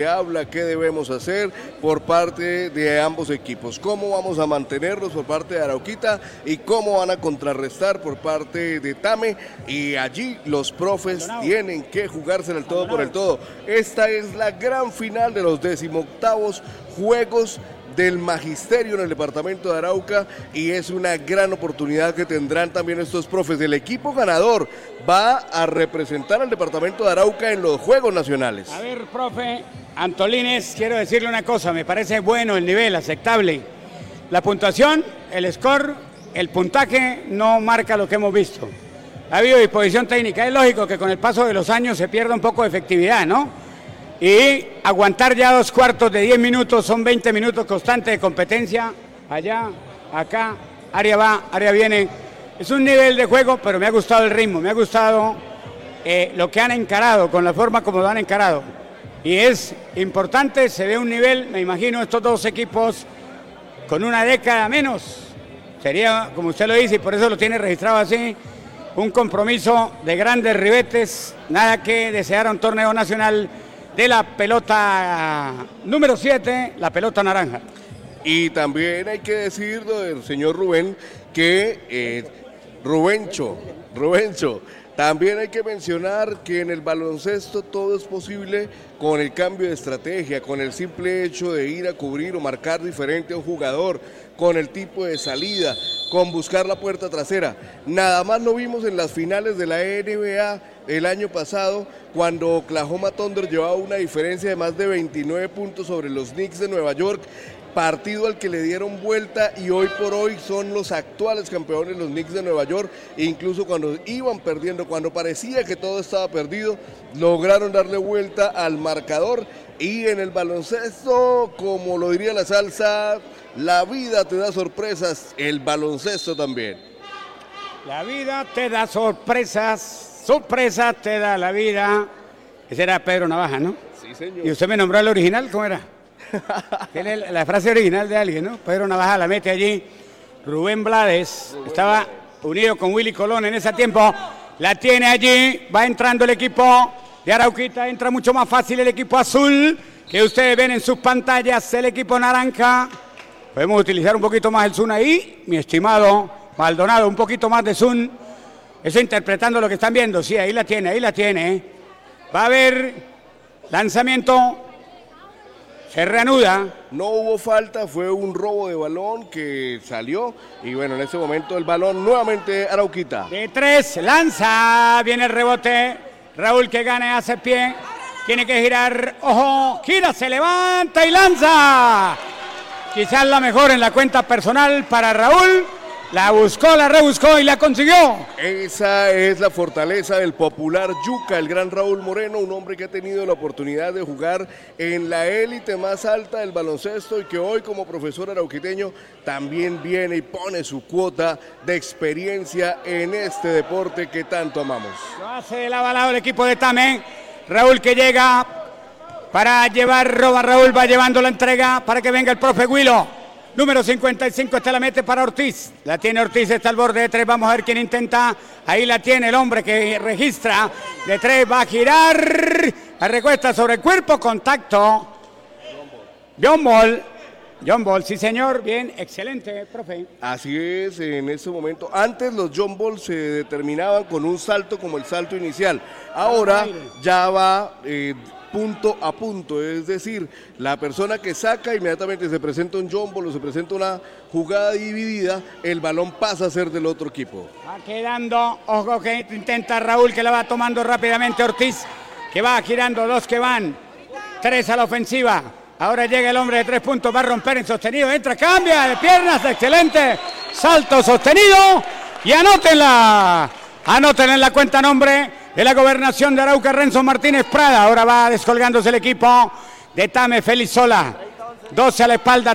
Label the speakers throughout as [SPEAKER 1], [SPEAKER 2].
[SPEAKER 1] habla qué debemos hacer por parte de ambos equipos, cómo vamos a mantenerlos por parte de Arauquita y cómo van a contrarrestar por parte de Tame, y allí los profes tienen que jugársela el todo por el todo. Esta es la gran final de los 18º Juegos del Magisterio en el departamento de Arauca, y es una gran oportunidad que tendrán también estos profes. El equipo ganador va a representar al departamento de Arauca en los Juegos Nacionales.
[SPEAKER 2] A ver, profe Antolines, quiero decirle una cosa, me parece bueno el nivel, aceptable. La puntuación, el score, el puntaje no marca lo que hemos visto. Ha habido disposición técnica, es lógico que con el paso de los años se pierda un poco de efectividad, ¿no? Y aguantar ya 2 cuartos de 10 minutos, son 20 minutos constantes de competencia, allá, acá, área va, área viene. Es un nivel de juego, pero me ha gustado el ritmo, me ha gustado lo que han encarado, con la forma como lo han encarado. Y es importante, se ve un nivel, me imagino estos dos equipos con una década menos. Sería, como usted lo dice, y por eso lo tiene registrado así, un compromiso de grandes ribetes, nada que desear a un torneo nacional de la pelota número 7, la pelota naranja.
[SPEAKER 1] Y también hay que decirlo del señor Rubén, que Rubencho, también hay que mencionar que en el baloncesto todo es posible con el cambio de estrategia, con el simple hecho de ir a cubrir o marcar diferente a un jugador, con el tipo de salida, con buscar la puerta trasera. Nada más lo vimos en las finales de la NBA el año pasado, cuando Oklahoma Thunder llevaba una diferencia de más de 29 puntos sobre los Knicks de Nueva York, partido al que le dieron vuelta, y hoy por hoy son los actuales campeones los Knicks de Nueva York. Incluso cuando iban perdiendo, cuando parecía que todo estaba perdido, lograron darle vuelta al marcador. Y en el baloncesto, como lo diría la salsa, la vida te da sorpresas, el baloncesto también.
[SPEAKER 2] La vida te da sorpresas, sorpresas te da la vida. Ese era Pedro Navaja, ¿no?
[SPEAKER 1] Sí, señor.
[SPEAKER 2] ¿Y usted me nombró el original? ¿Cómo era? La frase original de alguien, ¿no? Pedro Navaja la mete allí. Rubén Blades estaba unido con Willy Colón en ese tiempo. La tiene allí, va entrando el equipo de Arauquita, entra mucho más fácil el equipo azul, que ustedes ven en sus pantallas, el equipo naranja. Podemos utilizar un poquito más el zoom ahí, mi estimado Maldonado, un poquito más de zoom. Eso interpretando lo que están viendo, sí, ahí la tiene. Va a haber lanzamiento. Se reanuda.
[SPEAKER 1] No hubo falta, fue un robo de balón que salió. Y bueno, en ese momento el balón nuevamente Arauquita.
[SPEAKER 2] De 3, lanza, viene el rebote. Raúl que gana, hace pie. Tiene que girar, ojo, gira, se levanta y lanza. Quizás la mejor en la cuenta personal para Raúl. La buscó, la rebuscó y la consiguió.
[SPEAKER 1] Esa es la fortaleza del popular Yuca, el gran Raúl Moreno, un hombre que ha tenido la oportunidad de jugar en la élite más alta del baloncesto y que hoy como profesor arauquiteño también viene y pone su cuota de experiencia en este deporte que tanto amamos.
[SPEAKER 2] Lo hace de lado a lado el equipo de Tame. Raúl que llega para llevar, roba Raúl, va llevando la entrega para que venga el profe Huilo. Número 55, esta la mete para Ortiz. La tiene Ortiz, está al borde de 3. Vamos a ver quién intenta. Ahí la tiene el hombre que registra de 3. Va a girar. La recuesta sobre el cuerpo. Contacto. John Ball, sí señor. Bien, excelente, profe.
[SPEAKER 1] Así es, en este momento. Antes los John Ball se determinaban con un salto como el salto inicial. Ahora ya va punto a punto, es decir, la persona que saca inmediatamente se presenta un John Ball o se presenta una jugada dividida, el balón pasa a ser del otro equipo.
[SPEAKER 2] Va quedando, ojo que intenta Raúl, que la va tomando rápidamente Ortiz, que va girando, 2 que van, 3 a la ofensiva. Ahora llega el hombre de 3 puntos, va a romper en sostenido, entra, cambia de piernas, excelente, salto sostenido y anótenla en la cuenta nombre de la gobernación de Arauca, Renzo Martínez Prada. Ahora va descolgándose el equipo de Tame, Félix Sola. 12 a la espalda,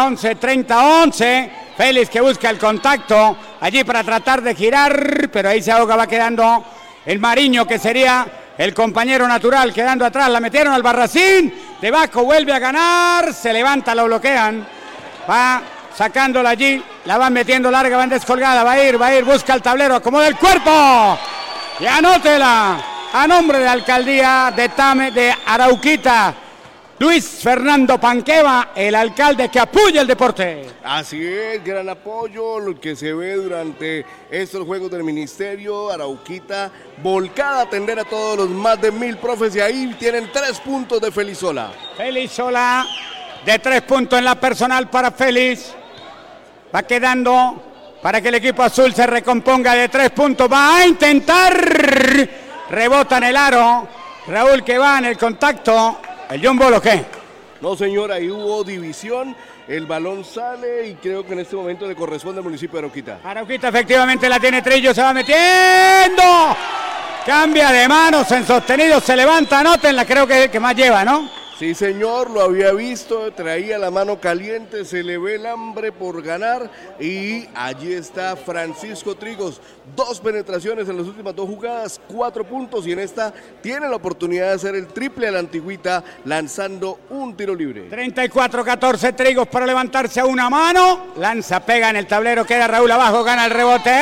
[SPEAKER 2] 30-11. Félix que busca el contacto allí para tratar de girar, pero ahí se ahoga, va quedando el Mariño, que sería el compañero natural, quedando atrás. La metieron al Barracín, debajo vuelve a ganar, se levanta, lo bloquean. Va sacándola allí, la van metiendo larga, van descolgada, va a ir, busca el tablero, acomoda el cuerpo. Y anótela a nombre de la alcaldía de Tame, de Arauquita. Luis Fernando Panqueva, el alcalde que apoya el deporte.
[SPEAKER 1] Así es, gran apoyo, lo que se ve durante estos Juegos del Ministerio. Arauquita volcada a atender a todos los más de 1000 profes y ahí tienen 3 puntos de Felizola.
[SPEAKER 2] Felizola de 3 puntos en la personal para Félix. Va quedando para que el equipo azul se recomponga de 3 puntos. Va a intentar. Rebota en el aro. Raúl que va en el contacto. ¿El John Ball o qué?
[SPEAKER 1] No, señor, ahí hubo división. El balón sale y creo que en este momento le corresponde al municipio de Arauquita.
[SPEAKER 2] Arauquita efectivamente la tiene Trillo, se va metiendo. Cambia de manos en sostenido, se levanta, anótenla, creo que es el que más lleva, ¿no?
[SPEAKER 1] Sí, señor, lo había visto, traía la mano caliente, se le ve el hambre por ganar y allí está Francisco Trigos, 2 penetraciones en las últimas 2 jugadas, 4 puntos y en esta tiene la oportunidad de hacer el triple a la antigüita lanzando un tiro libre.
[SPEAKER 2] 34-14 Trigos para levantarse a una mano, lanza, pega en el tablero, queda Raúl abajo, gana el rebote,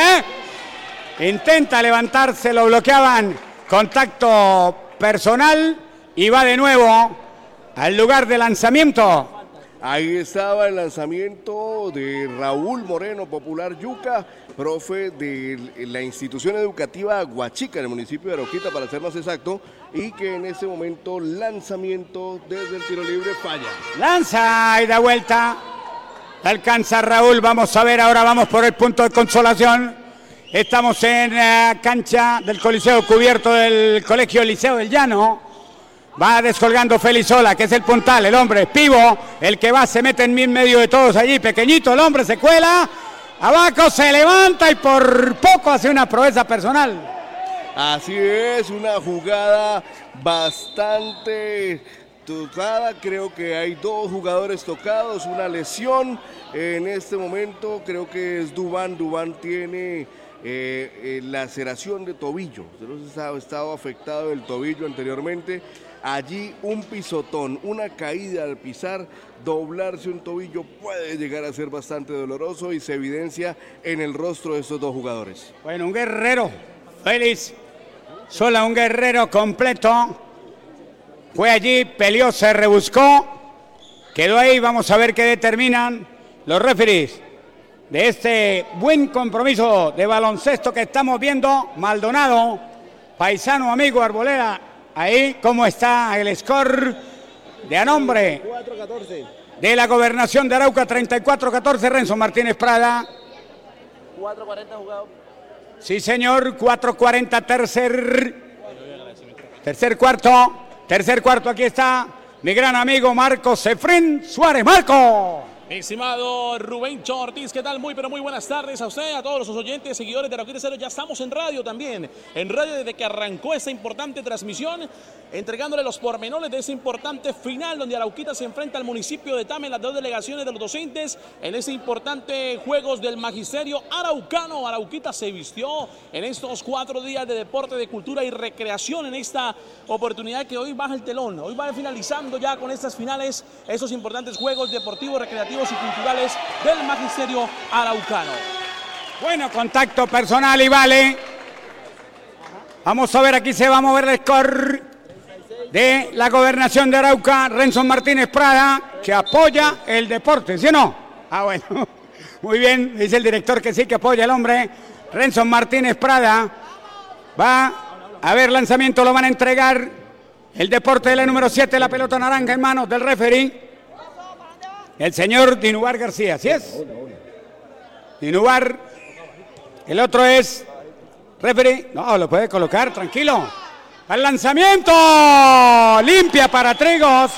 [SPEAKER 2] intenta levantarse, lo bloqueaban, contacto personal y va de nuevo al lugar de lanzamiento.
[SPEAKER 1] Ahí estaba el lanzamiento de Raúl Moreno, Popular Yuca, profe de la institución educativa Huachica, en el municipio de Arauquita, para ser más exacto, y que en este momento lanzamiento desde el tiro libre falla.
[SPEAKER 2] Lanza y da vuelta. Alcanza Raúl, vamos a ver, ahora vamos por el punto de consolación. Estamos en la cancha del Coliseo cubierto del Colegio Liceo del Llano. Va descolgando Felizola, que es el puntal, el hombre pivo, el que va, se mete en medio de todos allí, pequeñito, el hombre se cuela, abajo se levanta y por poco hace una proeza personal.
[SPEAKER 1] Así es, una jugada bastante tocada, creo que hay 2 jugadores tocados, una lesión en este momento, creo que es Dubán tiene laceración de tobillo, ha estado afectado del tobillo anteriormente. Allí un pisotón, una caída al pisar, doblarse un tobillo puede llegar a ser bastante doloroso y se evidencia en el rostro de estos 2 jugadores.
[SPEAKER 2] Bueno, un guerrero, Félix, Sola, un guerrero completo, fue allí, peleó, se rebuscó, quedó ahí, vamos a ver qué determinan los referees de este buen compromiso de baloncesto que estamos viendo. Maldonado, paisano, amigo, Arboleda. Ahí, ¿cómo está el score de a nombre
[SPEAKER 3] 4-14
[SPEAKER 2] de la Gobernación de Arauca? 34-14, Renzo Martínez Prada.
[SPEAKER 3] 4:40 jugado.
[SPEAKER 2] Sí, señor, 4:40, tercer cuarto, aquí está mi gran amigo Marcos Efrén Suárez. ¡Marco!
[SPEAKER 4] Estimado Rubencho Ortiz, ¿qué tal? Muy, pero muy buenas tardes a usted, a todos los oyentes, seguidores de Arauquita Estéreo. Ya estamos en radio también, en radio desde que arrancó esta importante transmisión, entregándole los pormenores de ese importante final donde Arauquita se enfrenta al municipio de Tame, las 2 delegaciones de los docentes, en ese importante Juegos del Magisterio Araucano. Arauquita se vistió en estos 4 días de deporte, de cultura y recreación en esta oportunidad que hoy baja el telón. Hoy va finalizando ya con estas finales, esos importantes Juegos deportivos, recreativos y culturales del Magisterio Araucano.
[SPEAKER 2] Bueno, contacto personal y vale. Vamos a ver, aquí se va a mover el score de la Gobernación de Arauca, Renzo Martínez Prada, que apoya el deporte, ¿sí o no? Ah, bueno, muy bien, dice el director que sí, que apoya el hombre. Renzo Martínez Prada va a ver lanzamiento, lo van a entregar. El deporte de la número 7, la pelota naranja en manos del referee, el señor Dinubar García, ¿sí es? Dinubar, el otro es referee, no, lo puede colocar, tranquilo. Al lanzamiento, limpia para Trigos.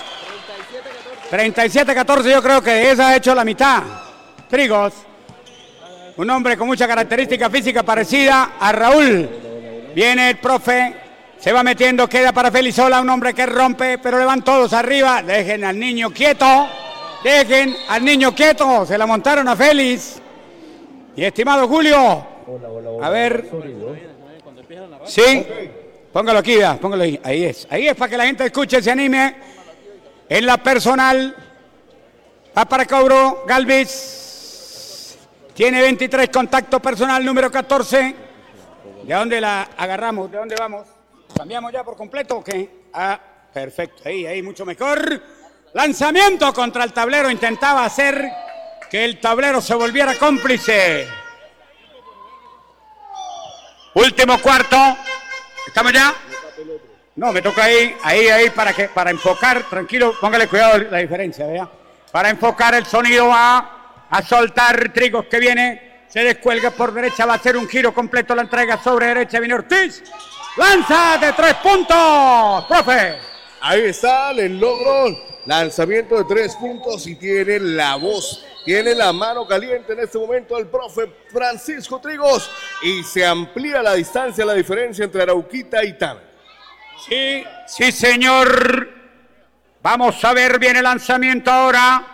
[SPEAKER 2] 37-14, yo creo que de esa ha hecho la mitad. Trigos, un hombre con mucha característica física parecida a Raúl. Viene el profe, se va metiendo, queda para Felizola, un hombre que rompe, pero le van todos arriba. Dejen al niño quieto. Dejen al niño quieto, se la montaron a Félix. Y estimado Julio, a ver, sí, póngalo aquí, vea, póngalo ahí, ahí es para que la gente escuche, se anime. En la personal, va para cobro, Galvis, tiene 23, contacto personal número 14. ¿De dónde la agarramos? ¿De dónde vamos? ¿Cambiamos ya por completo o qué? Ah, perfecto, ahí, mucho mejor. Lanzamiento contra el tablero, intentaba hacer que el tablero se volviera cómplice. Último cuarto. ¿Estamos ya? No, me toca ahí para enfocar, tranquilo, póngale cuidado la diferencia, ¿vea? Para enfocar el sonido va a soltar Trigos que viene, se descuelga por derecha, va a hacer un giro completo, la entrega sobre derecha, viene Ortiz, lanza de 3 puntos, profe.
[SPEAKER 1] Ahí está el logro, lanzamiento de 3 puntos y tiene la voz, tiene la mano caliente en este momento el profe Francisco Trigos y se amplía la distancia, la diferencia entre Arauquita y Tame.
[SPEAKER 2] Sí, señor. Vamos a ver bien el lanzamiento ahora.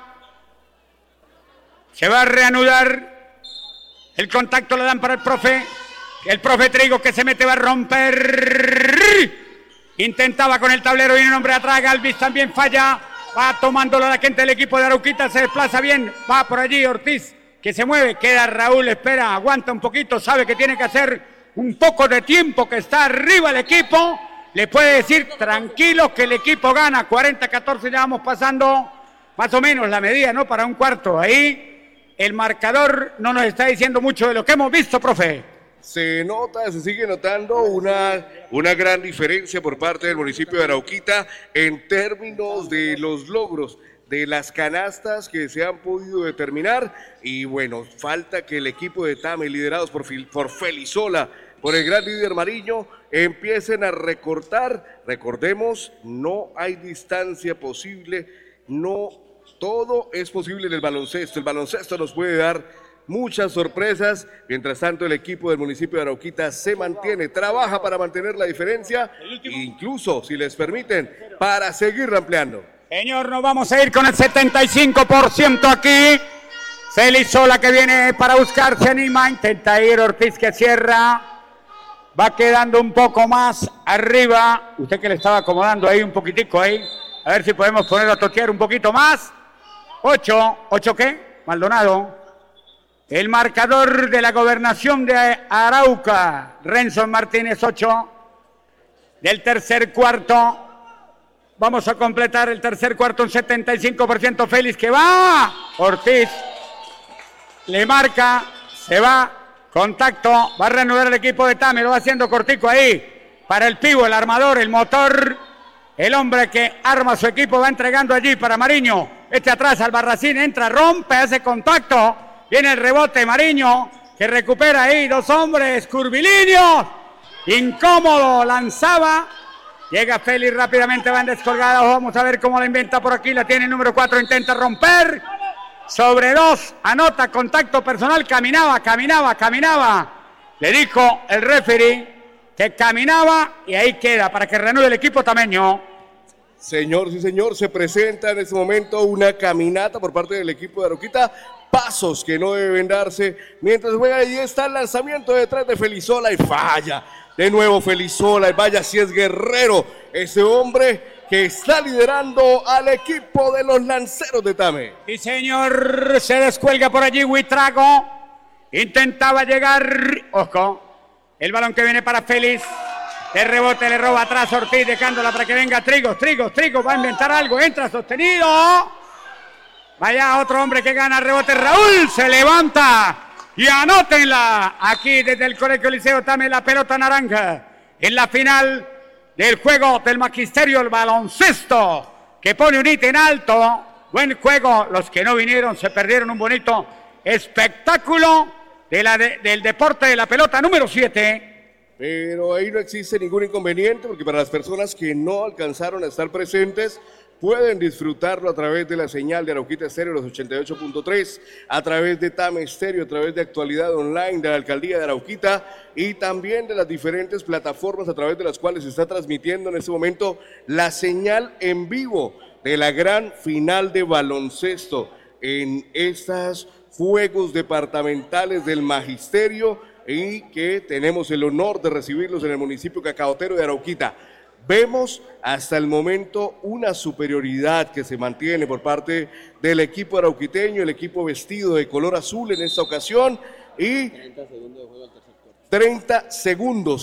[SPEAKER 2] Se va a reanudar. El contacto lo dan para el profe. El profe Trigos que se mete, va a romper. Intentaba con el tablero, viene un hombre atrás. Galvis también falla. Va tomándolo la gente del equipo de Arauquita. Se desplaza bien. Va por allí Ortiz que se mueve. Queda Raúl, espera, aguanta un poquito. Sabe que tiene que hacer un poco de tiempo, que está arriba el equipo. Le puede decir tranquilo que el equipo gana 40-14, ya vamos pasando más o menos la medida, ¿no? Para un cuarto. Ahí el marcador no nos está diciendo mucho de lo que hemos visto, profe.
[SPEAKER 1] Se sigue notando una gran diferencia por parte del municipio de Arauquita en términos de los logros, de las canastas que se han podido determinar. Y bueno, falta que el equipo de Tame, liderados por Felizola, por el gran líder Mariño, empiecen a recortar. Recordemos, no hay distancia posible, no todo es posible en el baloncesto. El baloncesto nos puede dar muchas sorpresas. Mientras tanto, el equipo del municipio de Arauquita se mantiene, trabaja para mantener la diferencia, incluso, si les permiten, para seguir ampliando.
[SPEAKER 2] Señor, nos vamos a ir con el 75% aquí. Felizola que viene para buscar, se anima, intenta ir Ortiz que cierra. Va quedando un poco más arriba. Usted que le estaba acomodando ahí un poquitico ahí. A ver si podemos ponerlo a totear un poquito más. 8 ¿qué? Maldonado. El marcador de la gobernación de Arauca. Renzo Martínez 8. Del tercer cuarto. Vamos a completar el tercer cuarto, un 75%. Félix que va. Ortiz le marca, se va. Contacto, va a reanudar el equipo de Tame, lo va haciendo cortico ahí, para el pivo, el armador, el motor, el hombre que arma su equipo, va entregando allí para Mariño, atrás, Albarracín, entra, rompe, hace contacto, viene el rebote, Mariño, que recupera ahí, 2 hombres, curvilíneos, incómodo, lanzaba, llega Félix rápidamente, van descolgados, vamos a ver cómo la inventa por aquí, la tiene el número 4, intenta romper, sobre 2, anota, contacto personal, caminaba. Le dijo el referee que caminaba y ahí queda para que reanude el equipo tameño.
[SPEAKER 1] Señor, sí señor, se presenta en este momento una caminata por parte del equipo de Arauquita, pasos que no deben darse mientras juega. Ahí está el lanzamiento detrás de Felizola y falla. De nuevo Felizola, y vaya si es guerrero ese hombre que está liderando al equipo de los lanceros de Tame.
[SPEAKER 2] Sí, señor, se descuelga por allí Huitrago, intentaba llegar, ojo, el balón que viene para Félix, el rebote le roba atrás Ortiz, dejándola para que venga Trigos, va a inventar algo, entra sostenido, vaya otro hombre que gana rebote, Raúl se levanta y anótenla aquí desde el Colegio Liceo Tame, la pelota naranja, en la final del juego del magisterio, el baloncesto, que pone un ítem alto, buen juego, los que no vinieron se perdieron un bonito espectáculo del deporte de la pelota número 7.
[SPEAKER 1] Pero ahí no existe ningún inconveniente, porque para las personas que no alcanzaron a estar presentes, pueden disfrutarlo a través de la señal de Arauquita Estéreo, los 88.3, a través de Tame Estéreo, a través de Actualidad Online de la Alcaldía de Arauquita y también de las diferentes plataformas a través de las cuales se está transmitiendo en este momento la señal en vivo de la gran final de baloncesto en estos Juegos Departamentales del Magisterio y que tenemos el honor de recibirlos en el municipio cacaotero de Arauquita. Vemos hasta el momento una superioridad que se mantiene por parte del equipo arauquiteño, el equipo vestido de color azul en esta ocasión y 30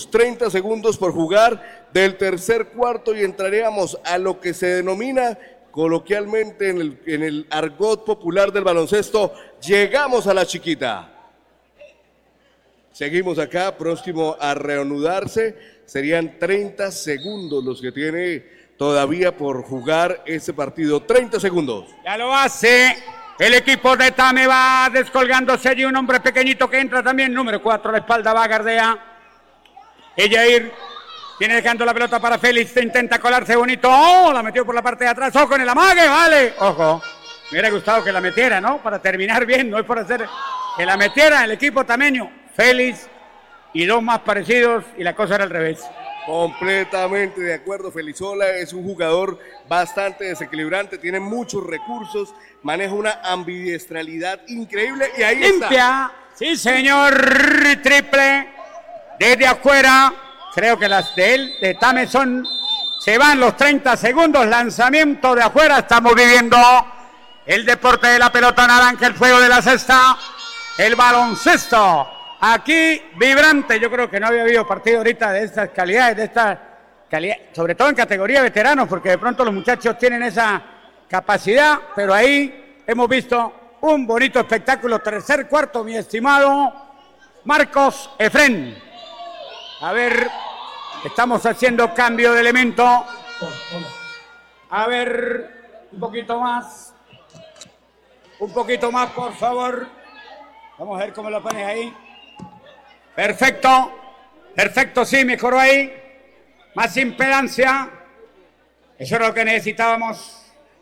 [SPEAKER 1] segundos por jugar del tercer cuarto y entraríamos a lo que se denomina coloquialmente en el argot popular del baloncesto, llegamos a la chiquita. Seguimos acá, próximo a reanudarse, serían 30 segundos los que tiene todavía por jugar ese partido, 30 segundos.
[SPEAKER 2] Ya lo hace el equipo de Tame, va descolgándose allí un hombre pequeñito que entra también, número 4, la espalda va Gardea. Ejair viene dejando la pelota para Félix, intenta colarse bonito, la metió por la parte de atrás, ojo en el amague, vale, ojo. Me hubiera gustado que la metiera, ¿no? Para terminar bien, no es por hacer que la metiera el equipo tameño. Félix y dos más parecidos y la cosa era al revés.
[SPEAKER 1] Completamente de acuerdo, Felizola es un jugador bastante desequilibrante, tiene muchos recursos, maneja una ambidiestralidad increíble y ahí
[SPEAKER 2] limpia, sí señor, triple desde afuera, creo que las de él, de Tame se van los 30 segundos, lanzamiento de afuera, estamos viviendo el deporte de la pelota naranja, el fuego de la cesta, el baloncesto. Aquí, vibrante, yo creo que no había habido partido ahorita de estas calidades, sobre todo en categoría veteranos, porque de pronto los muchachos tienen esa capacidad, pero ahí hemos visto un bonito espectáculo, tercer cuarto, mi estimado Marcos Efrén. A ver, estamos haciendo cambio de elemento. A ver, un poquito más, por favor. Vamos a ver cómo lo pones ahí. Perfecto, sí, mejoró ahí. Más impedancia. Eso es lo que necesitábamos.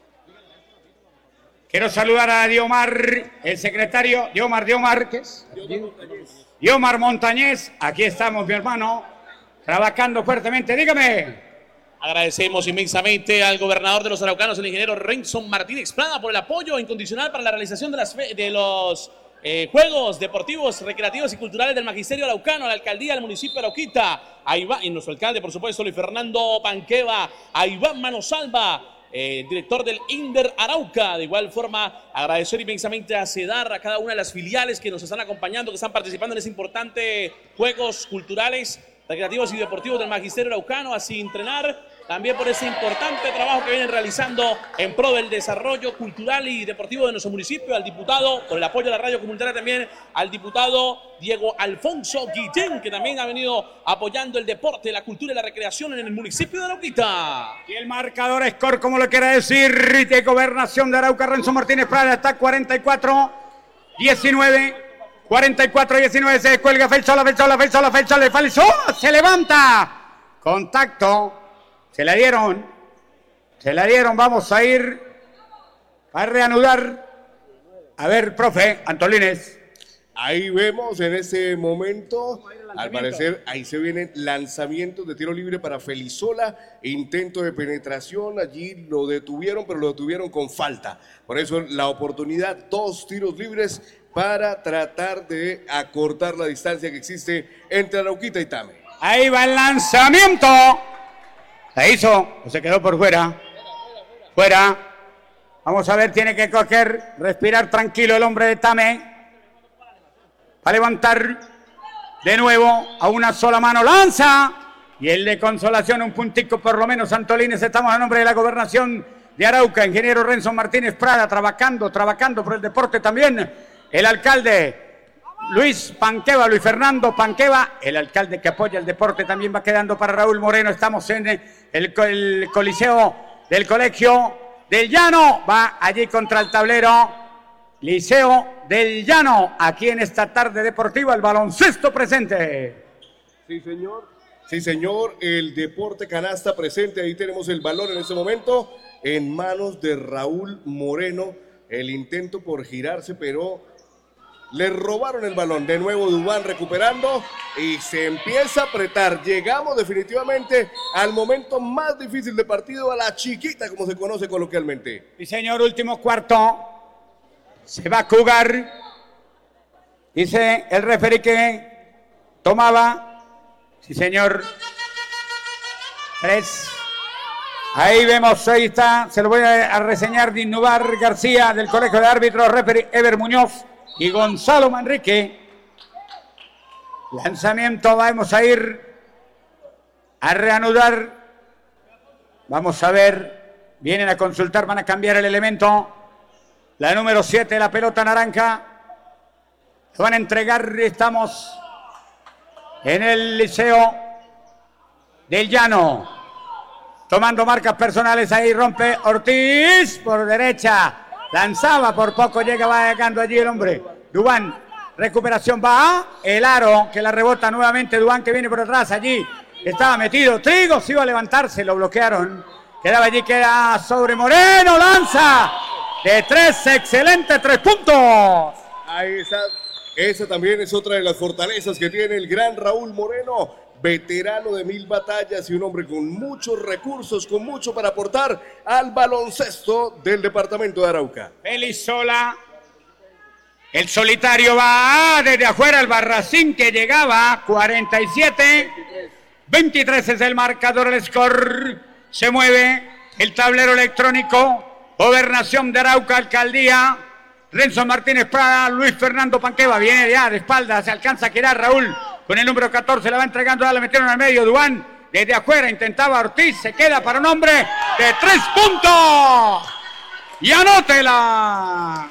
[SPEAKER 2] Quiero saludar a Diomar, el secretario. Diomar, ¿qué es? Diomar Montañez. Aquí estamos, mi hermano, trabajando fuertemente. Dígame.
[SPEAKER 4] Agradecemos inmensamente al gobernador de los araucanos, el ingeniero Renson Martínez Prada, por el apoyo incondicional para la realización de los Juegos Deportivos, Recreativos y Culturales del Magisterio Araucano, a la alcaldía del municipio de Arauquita, a Iván, y nuestro alcalde, por supuesto, Luis Fernando Panqueva, a Iván Manosalva, director del INDER Arauca. De igual forma, agradecer inmensamente a CEDAR, a cada una de las filiales que nos están acompañando, que están participando en ese importante Juegos Culturales, Recreativos y Deportivos del Magisterio Araucano, así entrenar. También por ese importante trabajo que vienen realizando en pro del desarrollo cultural y deportivo de nuestro municipio, al diputado, por el apoyo de la radio comunitaria también, al diputado Diego Alfonso Guillén, que también ha venido apoyando el deporte, la cultura y la recreación en el municipio de Arauquita.
[SPEAKER 2] Y el marcador score, como lo quiera decir, de Gobernación de Arauca, Renzo Martínez Prada, está 44-19. 44-19, se descuelga Felsola, se levanta. Contacto. Se la dieron, vamos a ir a reanudar. A ver, profe, Antolines.
[SPEAKER 1] Ahí vemos en ese momento, al parecer, ahí se vienen lanzamientos de tiro libre para Felizola, intento de penetración, allí lo detuvieron, pero lo detuvieron con falta. Por eso la oportunidad, 2 tiros libres para tratar de acortar la distancia que existe entre Arauquita y Tame.
[SPEAKER 2] Ahí va el lanzamiento. La hizo, se quedó por fuera. Vamos a ver, tiene que coger, respirar tranquilo el hombre de Tame. Va a levantar de nuevo a una sola mano, lanza. Y el de consolación, un puntico por lo menos, Antolines. Estamos a nombre de la Gobernación de Arauca, ingeniero Renzo Martínez Prada, trabajando por el deporte también. El alcalde Luis Fernando Panqueva, el alcalde que apoya el deporte, también va quedando para Raúl Moreno. Estamos en el coliseo del Colegio del Llano, va allí contra el tablero. Liceo del Llano, aquí en esta tarde deportiva, el baloncesto presente.
[SPEAKER 1] Sí, señor, el deporte canasta presente, ahí tenemos el balón en este momento, en manos de Raúl Moreno, el intento por girarse, pero le robaron el balón. De nuevo Dubán recuperando y se empieza a apretar. Llegamos definitivamente al momento más difícil de partido, a la chiquita, como se conoce coloquialmente.
[SPEAKER 2] Sí, señor, último cuarto. Se va a jugar. Dice el referee que tomaba. Sí, señor. 3. Ahí vemos, ahí está. Se lo voy a reseñar Dinnubar García del Colegio de Árbitros, referee Ever Muñoz y Gonzalo Manrique. Lanzamiento, vamos a ir a reanudar. Vamos a ver. Vienen a consultar, van a cambiar el elemento. La número 7, la pelota naranja. Se van a entregar, estamos en el Liceo del Llano. Tomando marcas personales, ahí rompe Ortiz por derecha. Lanzaba, por poco llega, va llegando allí el hombre. Duván, recuperación, va el aro, que la rebota nuevamente. Duván que viene por atrás, allí estaba metido. Trigos iba a levantarse, lo bloquearon. Quedaba allí, queda sobre Moreno, lanza de 3, excelente 3 puntos.
[SPEAKER 1] Ahí está. Esa también es otra de las fortalezas que tiene el gran Raúl Moreno, veterano de 1000 batallas y un hombre con muchos recursos, con mucho para aportar al baloncesto del departamento de Arauca.
[SPEAKER 2] Félix Sola, el solitario va desde afuera, el Barracín que llegaba, 47-23 es el marcador, el score, se mueve el tablero electrónico, Gobernación de Arauca, Alcaldía, Renzo Martínez para Luis Fernando Panqueva, viene ya de espalda, se alcanza a quedar Raúl con el número 14, la va entregando, ya la metieron al medio, Duván desde afuera, intentaba Ortiz, se queda para un hombre de 3 puntos, y anótela,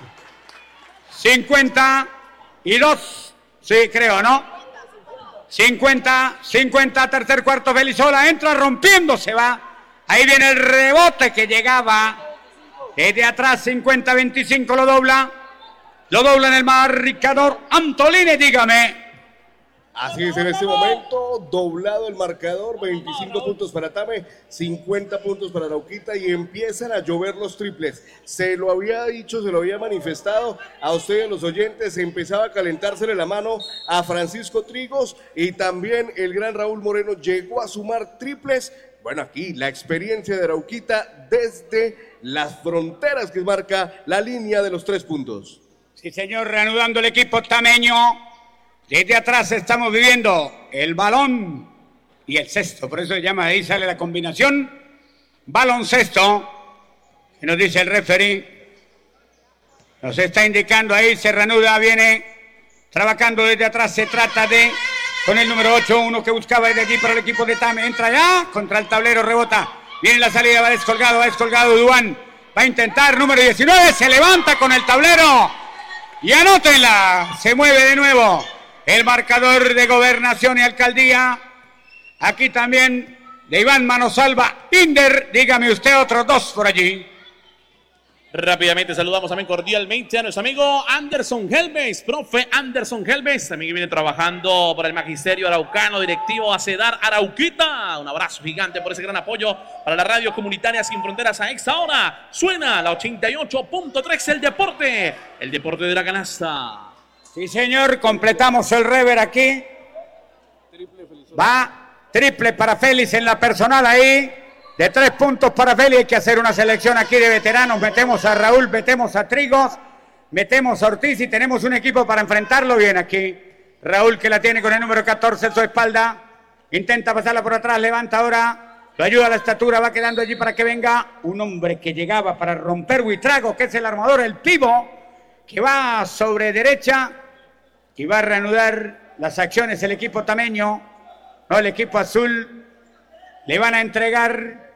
[SPEAKER 2] 52, sí creo, ¿no? 50, tercer cuarto, Felizola, entra rompiendo, se va, ahí viene el rebote que llegaba, desde atrás, 50-25, lo dobla en el marcador. Antolini, dígame.
[SPEAKER 1] Así es, en este momento, doblado el marcador, 25 puntos para Tame, 50 puntos para Arauquita y empiezan a llover los triples. Se lo había dicho, se lo había manifestado a ustedes los oyentes, empezaba a calentársele la mano a Francisco Trigos y también el gran Raúl Moreno llegó a sumar triples. Bueno, aquí la experiencia de Arauquita desde las fronteras que marca la línea de los 3 puntos.
[SPEAKER 2] Sí, señor, reanudando el equipo tameño. Desde atrás estamos viviendo el balón y el cesto. Por eso se llama, ahí sale la combinación. Baloncesto. Que nos dice el referee. Nos está indicando ahí, se reanuda, viene trabajando desde atrás. Se trata de... con el número 8, uno que buscaba desde allí para el equipo de Tame, entra ya, contra el tablero, rebota, viene la salida, va descolgado, Duván, va a intentar, número 19, se levanta con el tablero, y anótenla, se mueve de nuevo, el marcador de Gobernación y Alcaldía, aquí también, de Iván Manosalva, Inder, dígame usted, otros 2 por allí.
[SPEAKER 4] Rápidamente saludamos también cordialmente a nuestro amigo Anderson Helves, profe Anderson Helves, también que viene trabajando por el magisterio araucano, directivo a CEDAR Arauquita. Un abrazo gigante por ese gran apoyo para la radio comunitaria Sin Fronteras a esta hora. Suena la 88.3, el deporte de la canasta.
[SPEAKER 2] Sí, señor, completamos el rever aquí. Va triple para Félix en la personal ahí. De 3 puntos para Félix, hay que hacer una selección aquí de veteranos. Metemos a Raúl, metemos a Trigos, metemos a Ortiz y tenemos un equipo para enfrentarlo bien aquí. Raúl que la tiene con el número 14 en su espalda. Intenta pasarla por atrás, levanta ahora. Lo ayuda a la estatura, va quedando allí para que venga un hombre que llegaba para romper Buitrago, que es el armador, el pivo, que va sobre derecha y va a reanudar las acciones el equipo tameño. No, el equipo azul. Le van a entregar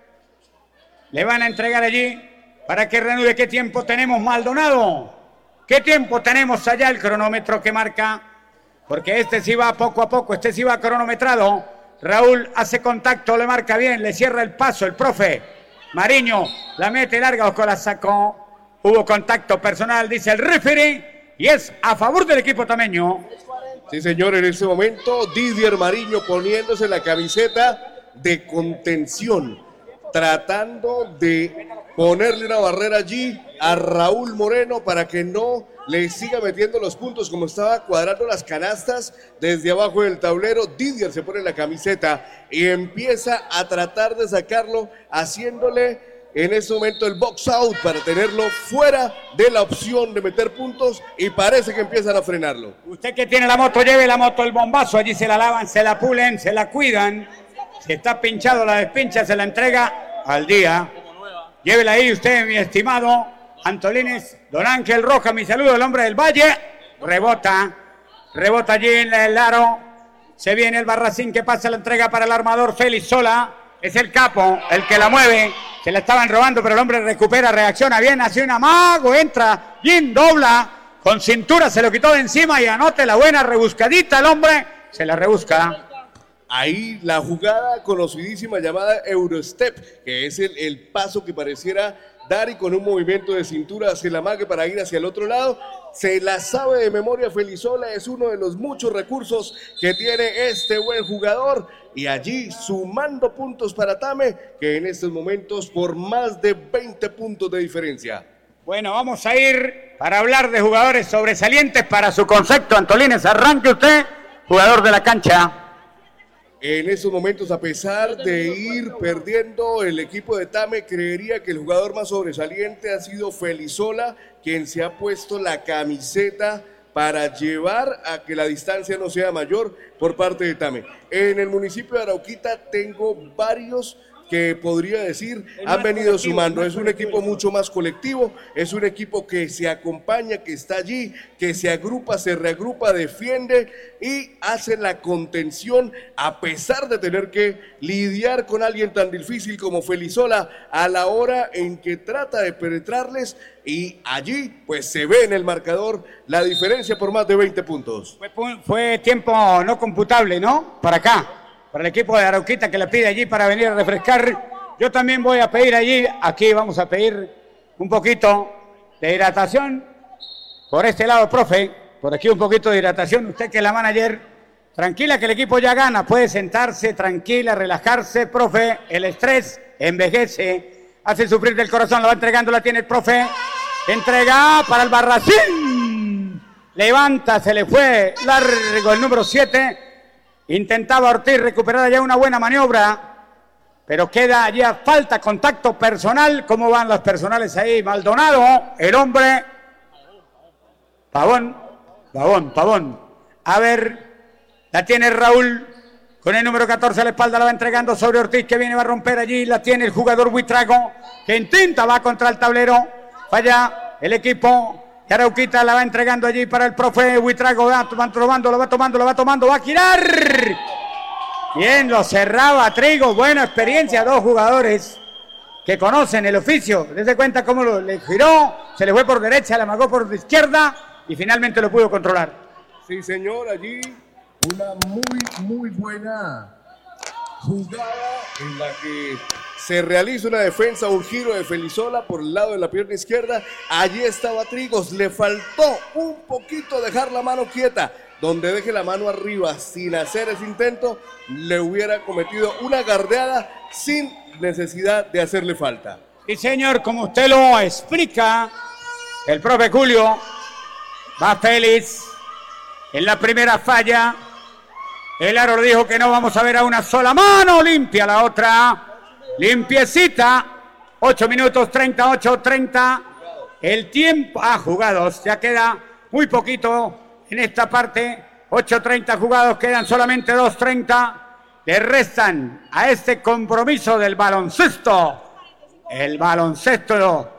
[SPEAKER 2] allí para que reanude. ¿Qué tiempo tenemos, Maldonado? ¿Qué tiempo tenemos allá? El cronómetro que marca, porque este sí va poco a poco, este sí va cronometrado. Raúl hace contacto, le marca bien, le cierra el paso el profe Mariño, la mete larga, Ojo la sacó. Hubo contacto personal, dice el referee, y es a favor del equipo tameño.
[SPEAKER 1] Sí, señor, en este momento Didier Mariño poniéndose la camiseta de contención, tratando de ponerle una barrera allí a Raúl Moreno para que no le siga metiendo los puntos como estaba cuadrando las canastas desde abajo del tablero. Didier se pone la camiseta y empieza a tratar de sacarlo, haciéndole en este momento el box out para tenerlo fuera de la opción de meter puntos y parece que empiezan a frenarlo.
[SPEAKER 2] Usted que tiene la moto, lleve la moto, el bombazo, allí se la lavan, se la pulen, se la cuidan. Si está pinchado, la despincha, se la entrega al día. Llévela ahí usted, mi estimado Antolines. Don Ángel Roja, mi saludo, el hombre del Valle. Rebota allí en el aro. Se viene el Barracín que pasa la entrega para el armador Félix Sola. Es el capo, el que la mueve. Se la estaban robando, pero el hombre recupera, reacciona bien, hace un amago, entra, bien, dobla. Con cintura se lo quitó de encima y anote la buena rebuscadita el hombre. Se la rebusca.
[SPEAKER 1] Ahí la jugada conocidísima llamada Eurostep, que es el paso que pareciera dar y con un movimiento de cintura hacia la mague para ir hacia el otro lado. Se la sabe de memoria Felizola, es uno de los muchos recursos que tiene este buen jugador. Y allí sumando puntos para Tame, que en estos momentos por más de 20 puntos de diferencia.
[SPEAKER 2] Bueno, vamos a ir para hablar de jugadores sobresalientes para su concepto. Antolines, arranque usted, jugador de la cancha.
[SPEAKER 1] En estos momentos, a pesar de ir perdiendo el equipo de Tame, creería que el jugador más sobresaliente ha sido Felizola, quien se ha puesto la camiseta para llevar a que la distancia no sea mayor por parte de Tame. En el municipio de Arauquita tengo varios que podría decir han venido sumando. Es un equipo mucho más colectivo, es un equipo que se acompaña, que está allí, que se agrupa, se reagrupa, defiende y hace la contención a pesar de tener que lidiar con alguien tan difícil como Felizola a la hora en que trata de penetrarles, y allí pues se ve en el marcador la diferencia por más de 20 puntos.
[SPEAKER 2] Fue tiempo no computable, ¿no? Para acá. Para el equipo de Arauquita que le pide allí para venir a refrescar. Yo también voy a pedir allí, aquí vamos a pedir un poquito de hidratación. Por este lado, profe, por aquí un poquito de hidratación. Usted que es la manager, tranquila que el equipo ya gana, puede sentarse, tranquila, relajarse, profe. El estrés envejece, hace sufrir del corazón, la va entregando, la tiene el profe. Entrega para el Barracín. Levanta, se le fue largo el número 7. Intentaba Ortiz recuperar ya una buena maniobra, pero queda allí a falta, contacto personal. ¿Cómo van las personales ahí? Maldonado, el hombre. Pavón. A ver, la tiene Raúl con el número 14 a la espalda, la va entregando sobre Ortiz, que viene, va a romper allí. La tiene el jugador Buitrago, que intenta, va contra el tablero. Falla el equipo. Arauquita la va entregando allí para el profe Buitrago, va tomando, va a girar. Bien, lo cerraba Trigo, buena experiencia, dos jugadores que conocen el oficio. Desde cuenta cómo le giró, se le fue por derecha, le amagó por izquierda y finalmente lo pudo controlar.
[SPEAKER 1] Sí, señor, allí una muy buena jugada en la que se realiza una defensa, un giro de Felizola por el lado de la pierna izquierda. Allí estaba Trigos, le faltó un poquito dejar la mano quieta. Donde deje la mano arriba sin hacer ese intento, le hubiera cometido una gardeada sin necesidad de hacerle falta.
[SPEAKER 2] Sí, señor, como usted lo explica, el profe Julio va feliz en la primera falla. El aro dijo que no vamos a ver a una sola mano, limpia la otra. Limpiecita, 8 minutos 38-30, el tiempo, jugados, ya queda muy poquito en esta parte, 8:30 jugados, quedan solamente 2:30, le restan a este compromiso del baloncesto, el baloncesto,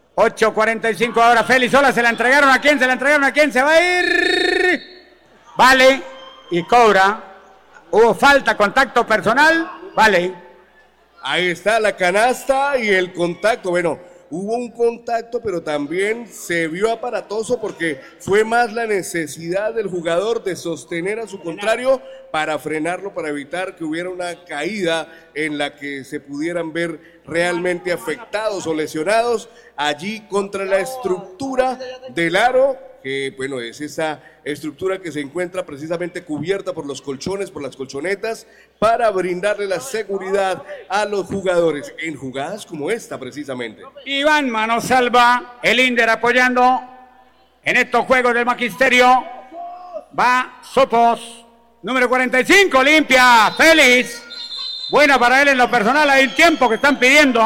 [SPEAKER 2] 8:45 ahora, Felizola, ¿se la entregaron a quién? Se va a ir, vale, y cobra, hubo falta, contacto personal, vale.
[SPEAKER 1] Ahí está la canasta y el contacto. Bueno, hubo un contacto, pero también se vio aparatoso porque fue más la necesidad del jugador de sostener a su contrario para frenarlo, para evitar que hubiera una caída en la que se pudieran ver realmente afectados o lesionados allí contra la estructura del aro, que bueno, es esa estructura que se encuentra precisamente cubierta por los colchones, por las colchonetas, para brindarle la seguridad a los jugadores en jugadas como esta precisamente.
[SPEAKER 2] Iván Manosalva, el Inder apoyando en estos juegos del magisterio. Va Sopos, número 45, limpia, Félix. Buena para él en lo personal, hay el tiempo que están pidiendo.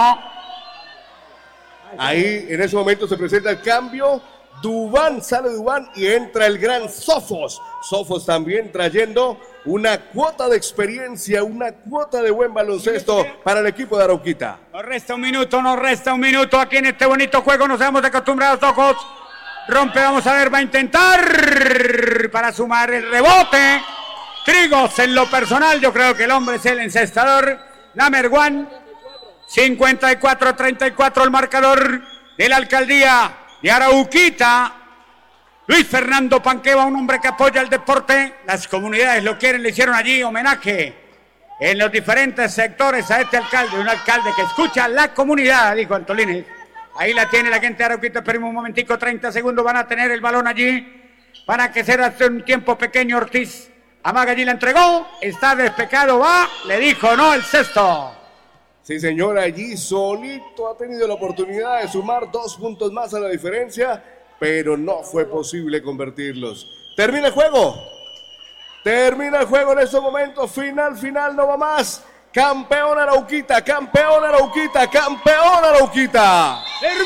[SPEAKER 1] Ahí en ese momento se presenta el cambio. Sale Dubán y entra el gran Sofos. Sofos también trayendo una cuota de experiencia, una cuota de buen baloncesto para el equipo de Arauquita.
[SPEAKER 2] Nos resta un minuto aquí en este bonito juego, nos hemos acostumbrado Sofos. Rompe, vamos a ver, va a intentar para sumar el rebote. Trigos en lo personal, yo creo que el hombre es el encestador. number one. 54-34 el marcador de la alcaldía de Arauquita. Luis Fernando Panqueva, un hombre que apoya el deporte. Las comunidades lo quieren, le hicieron allí homenaje en los diferentes sectores a este alcalde. Un alcalde que escucha a la comunidad, dijo Antolínez. Ahí la tiene la gente de Arauquita. Esperemos un momentico, 30 segundos. Van a tener el balón allí para que sea hace un tiempo pequeño. Ortiz amaga allí, la entregó. Está despejado, va. Le dijo no el sexto.
[SPEAKER 1] Sí, señor, allí solito ha tenido la oportunidad de sumar 2 puntos más a la diferencia, pero no fue posible convertirlos. Termina el juego. Termina el juego en estos momentos. Final, no va más. Campeón Arauquita, campeón Arauquita, campeón Arauquita.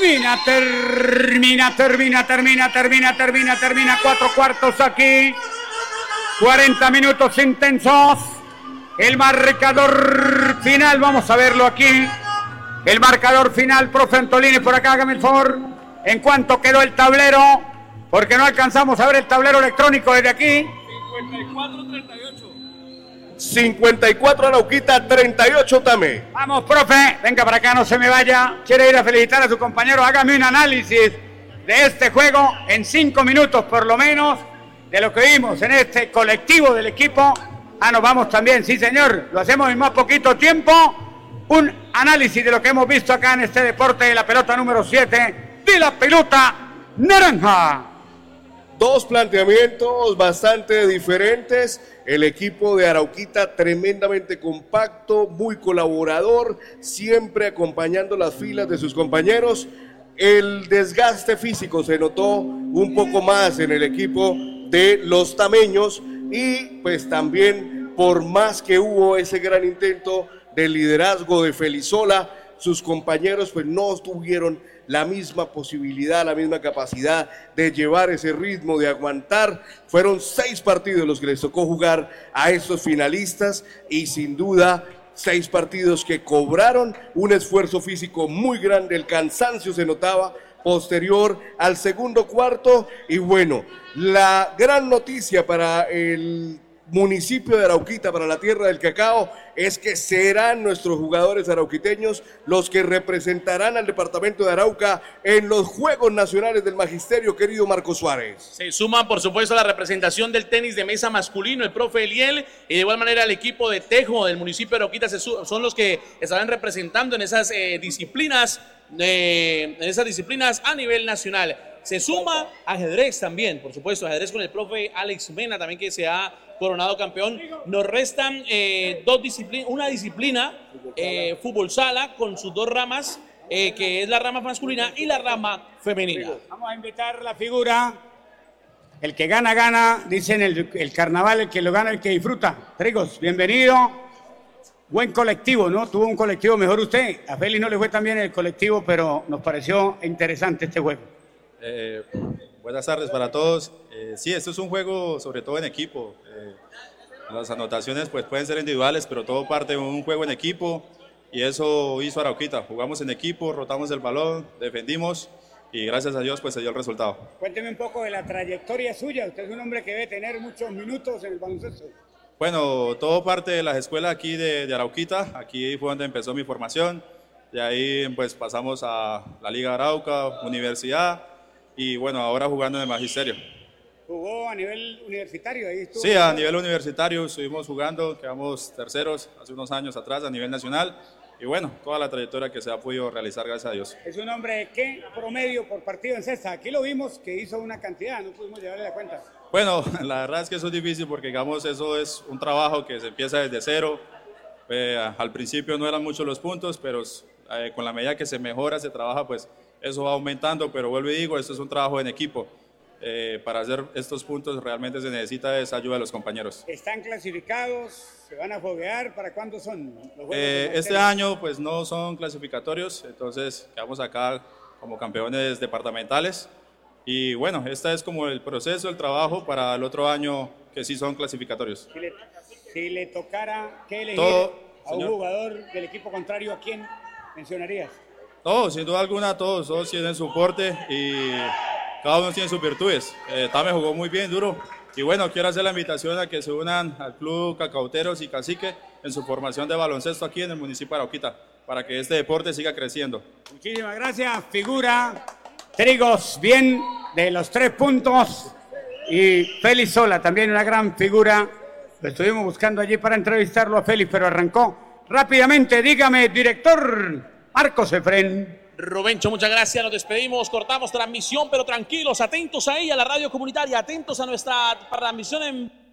[SPEAKER 2] Termina 4 cuartos aquí. 40 minutos intensos. El marcador final, vamos a verlo aquí. El marcador final, profe Antolini, por acá, hágame el favor. En cuanto quedó el tablero, porque no alcanzamos a ver el tablero electrónico desde aquí.
[SPEAKER 1] 54 Arauquita, 38 Tame.
[SPEAKER 2] Vamos, profe, venga para acá, no se me vaya. Quiere ir a felicitar a su compañero. Hágame un análisis de este juego en 5 minutos por lo menos, de lo que vimos en este colectivo del equipo. Nos vamos también, sí señor, lo hacemos en más poquito tiempo. Un análisis de lo que hemos visto acá en este deporte de la pelota número 7, de la pelota naranja.
[SPEAKER 1] 2 planteamientos bastante diferentes. El equipo de Arauquita tremendamente compacto, muy colaborador, siempre acompañando las filas de sus compañeros. El desgaste físico se notó un poco más en el equipo de los tameños y pues también por más que hubo ese gran intento de liderazgo de Felizola, sus compañeros pues no tuvieron la misma posibilidad, la misma capacidad de llevar ese ritmo, de aguantar. Fueron 6 partidos los que les tocó jugar a estos finalistas y sin duda 6 partidos que cobraron un esfuerzo físico muy grande, el cansancio se notaba posterior al segundo cuarto y bueno, la gran noticia para el municipio de Arauquita, para la tierra del cacao, es que serán nuestros jugadores arauquiteños los que representarán al departamento de Arauca en los Juegos Nacionales del Magisterio, querido Marco Suárez.
[SPEAKER 4] Se suman, por supuesto, a la representación del tenis de mesa masculino, el profe Eliel, y de igual manera el equipo de tejo del municipio de Arauquita son los que estarán representando en esas disciplinas a nivel nacional. Se suma ajedrez también, por supuesto, ajedrez con el profe Alex Mena también, que se ha coronado campeón. Nos restan una disciplina, fútbol sala, con sus 2 ramas, que es la rama masculina y la rama femenina.
[SPEAKER 2] Vamos a invitar la figura. El que gana, gana. Dicen el carnaval, el que lo gana, el que disfruta. Trigos, bienvenido. Buen colectivo, ¿no? Tuvo un colectivo mejor usted. A Feli no le fue tan bien el colectivo, pero nos pareció interesante este juego.
[SPEAKER 5] Buenas tardes para todos. Sí, esto es un juego sobre todo en equipo. Las anotaciones pues pueden ser individuales, pero todo parte de un juego en equipo y eso hizo Arauquita. Jugamos en equipo, rotamos el balón, defendimos y gracias a Dios pues se dio el resultado.
[SPEAKER 2] Cuénteme un poco de la trayectoria suya. Usted es un hombre que debe tener muchos minutos en el baloncesto.
[SPEAKER 5] Bueno, todo parte de las escuelas aquí de Arauquita. Aquí fue donde empezó mi formación. De ahí pues pasamos a la Liga Arauca, Universidad. Y bueno, ahora jugando en el Magisterio.
[SPEAKER 2] ¿Jugó a nivel universitario? Ahí estuvo.
[SPEAKER 5] Sí, a nivel universitario estuvimos jugando, quedamos terceros hace unos años atrás a nivel nacional. Y bueno, toda la trayectoria que se ha podido realizar, gracias a Dios.
[SPEAKER 2] Es un hombre que promedio por partido en cesta. Aquí lo vimos que hizo una cantidad, no pudimos llevarle la cuenta.
[SPEAKER 5] Bueno, la verdad es que eso es difícil porque digamos eso es un trabajo que se empieza desde cero. Al principio no eran muchos los puntos, pero con la medida que se mejora, se trabaja, pues eso va aumentando, pero vuelvo y digo, esto es un trabajo en equipo. Para hacer estos puntos realmente se necesita esa ayuda de los compañeros.
[SPEAKER 2] ¿Están clasificados? ¿Se van a foguear? ¿Para cuándo son los juegos?
[SPEAKER 5] Este año pues no son clasificatorios, entonces quedamos acá como campeones departamentales. Y bueno, este es como el proceso, el trabajo para el otro año que sí son clasificatorios.
[SPEAKER 2] Si le tocara que elegir a un jugador del equipo contrario, ¿a quién mencionarías?
[SPEAKER 5] Todos, sin duda alguna, todos tienen su porte y cada uno tiene sus virtudes. Tame jugó muy bien, duro, Y bueno, quiero hacer la invitación a que se unan al Club Cacauteros y Cacique en su formación de baloncesto aquí en el municipio de Arauquita, para que este deporte siga creciendo.
[SPEAKER 2] Muchísimas gracias, figura. Trigos, bien, de los 3 puntos. Y Félix Sola, también una gran figura. Lo estuvimos buscando allí para entrevistarlo a Félix, pero arrancó rápidamente. Dígame, director Marcos Efrén.
[SPEAKER 4] Rubencho, muchas gracias, nos despedimos, cortamos transmisión, pero tranquilos, atentos ahí a la radio comunitaria, atentos a nuestra transmisión en